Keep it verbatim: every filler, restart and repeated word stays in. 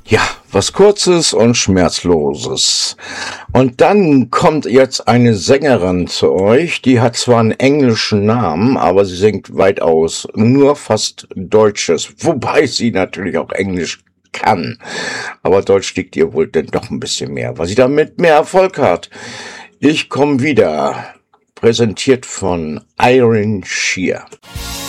Ja, was Kurzes und Schmerzloses. Und dann kommt jetzt eine Sängerin zu euch, die hat zwar einen englischen Namen, aber sie singt weitaus nur fast Deutsches, wobei sie natürlich auch Englisch kann. Aber Deutsch liegt ihr wohl denn doch ein bisschen mehr, weil sie damit mehr Erfolg hat. Ich komme wieder, präsentiert von Iron Shear.